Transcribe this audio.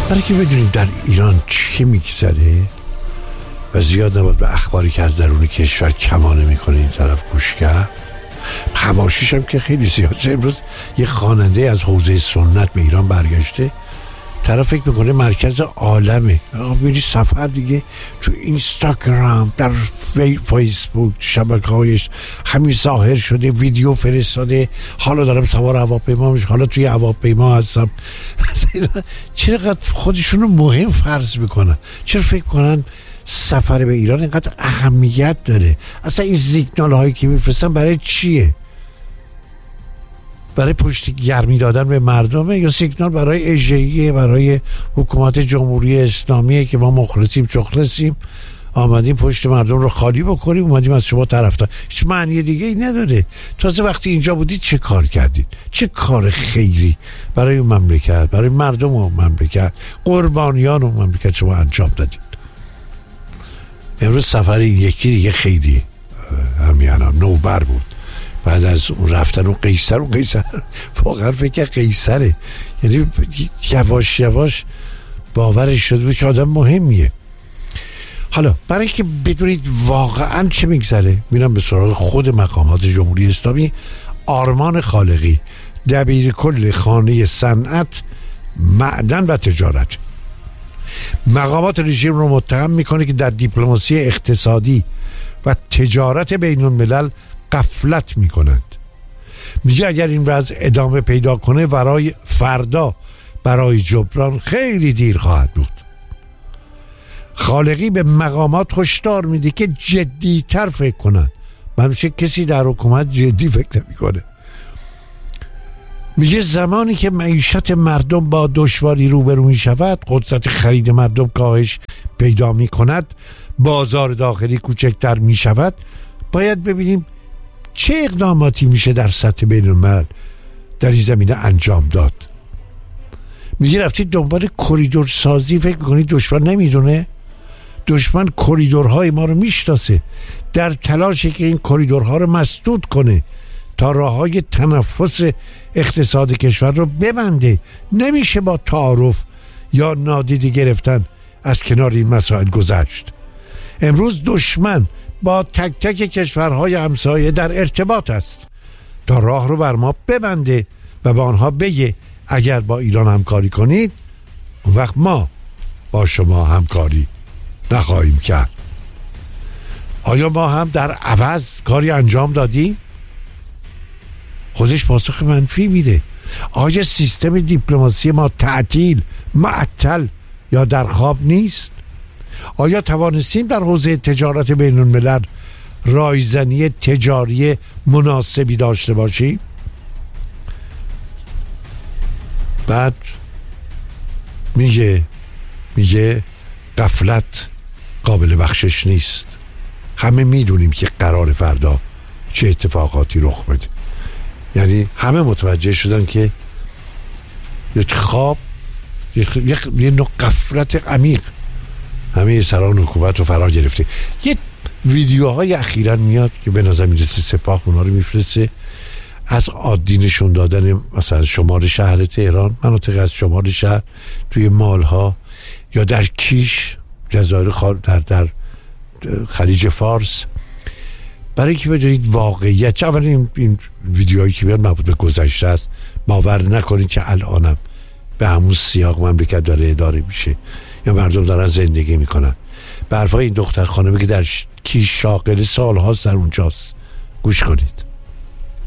برای که بدونیم در ایران چی میگذره و زیاد نباید به اخباری که از درون کشور کمانه میکنه این طرف گوش کرد. حواشیش هم که خیلی زیاد. امروز یه خواننده از حوزه سنت به ایران برگشته، طرف فکر میکنه مرکز عالمه. میری سفر دیگه تو اینستاگرام، در فیسبوک، شبکه‌هایش همین ظاهر شده، ویدیو فرستاده، حالا دارم سوار هواپیما میشم، حالا توی هواپیما هستم. چرا خودشونو مهم فرض میکنن؟ چرا فکر کنن سفر به ایران اینقدر اهمیت داره؟ اصلا این سیگنال هایی که میفرستن برای چیه؟ برای پشت گرمی دادن به مردمه یا سیگنال برای اجراییه، برای حکومت جمهوری اسلامیه که ما مخلصیم چخلصیم، آمدیم پشت مردم رو خالی بکنیم، اومدیم از شما طرفدار؟ هیچ معنی دیگه ای نداره. تازه وقتی اینجا بودید چه کار کردید؟ چه کار خیری برای اون مملکت، برای مردم اون مملکت، قربانیان اون مملکت شما انجام دادید؟ امروز سفر یکی دیگه خیلی همیانا نوبر بود. بعد از اون رفتن اون قیصر واقعا فکر قیصره، یعنی یواش یواش باورش شده بود که آدم مهمیه. حالا برای که بدونید واقعا چه میگذره، میرم به سراغ خود مقامات جمهوری اسلامی. آرمان خالقی، دبیر کل خانه صنعت، معدن و تجارت، مقامات رژیم رو متهم میکنه که در دیپلماسی اقتصادی و تجارت بین الملل غفلت میکنند. میگه اگر این وضع ادامه پیدا کنه فردا برای جبران خیلی دیر خواهد بود. خالقی به مقامات هشدار میده که جدی‌تر فکر کنن. من کسی در حکومت جدی فکر نمیکنه. میگه زمانی که معیشت مردم با دشواری روبرو میشود، قدرت خرید مردم کاهش پیدا میکند، بازار داخلی کوچکتر میشود، باید ببینیم چه اقداماتی میشه در سطح بین الملل در این زمینه انجام داد. میگه رفتید دنبال کریدور سازی، فکر میکنید دشمن نمیدونه؟ دشمن کریدورهای ما رو میشناسه، در تلاشه که این کریدورها رو مسدود کنه تا راههای تنفس اقتصاد کشور رو ببنده. نمیشه با تعارف یا نادیده گرفتن از کنار این مسائل گذشت. امروز دشمن با تک تک کشورهای همسایه در ارتباط است تا راه رو بر ما ببنده و به آنها بگه اگر با ایران همکاری کنید اون وقت ما با شما همکاری نخواهیم کرد. آیا ما هم در عوض کاری انجام دادیم؟ خودش پاسخ منفی میده. آیا سیستم دیپلماسی ما تعطیل، معطل یا در خواب نیست؟ آیا توانستیم در حوزه تجارت بین الملل رایزنی تجاری مناسبی داشته باشیم؟ بعد میگه غفلت قابل بخشش نیست. همه میدونیم که قرار فردا چه اتفاقاتی رخ بده. یعنی همه متوجه شدن که یک خواب، یه نوع غفلت عمیق همه سران حکومت رو فرا گرفته. یه ویدیوهای اخیراً میاد که به نظر میرسه سپاه اونا رو میفرسته از عادی نشون دادن مثلا شمال شهر تهران، مناطق از شمال شهر توی مالها، یا در کیش جزایر در خلیج فارس، برای که بدونید واقعیت. چه اولا این ویدیوهایی که میاد مربوط به گذشته است، باور نکنید که الانم به همون سیاق مملکت داره اداره میشه یا مردم دارن زندگی میکنن. به حرفای این دختر خانمی که در کیش شاغل سالهاست در اونجاست گوش کنید.